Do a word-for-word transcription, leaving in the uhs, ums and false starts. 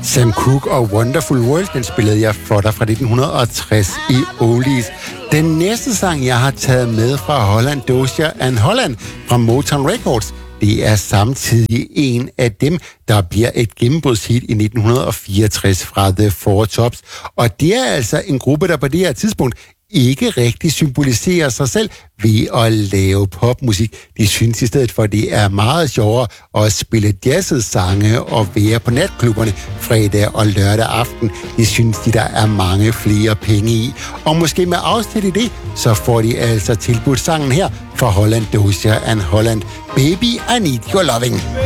Sam Cooke og Wonderful World, den spillede jeg for dig fra nitten tres i Oldies. Den næste sang, jeg har taget med fra Holland, Doja and Holland fra Motown Records, det er samtidig en af dem, der bliver et gennembrudshit i nitten fireogtres fra The Four Tops. Og det er altså en gruppe, der på det her tidspunkt ikke rigtig symboliserer sig selv ved at lave popmusik. De synes i stedet for, at det er meget sjovere at spille jazzsange og være på natklubberne fredag og lørdag aften. Det synes de, der er mange flere penge i. Og måske med afsnit i det, så får de altså tilbudt sangen her fra Holland, Doja and Holland. Baby, I need your loving.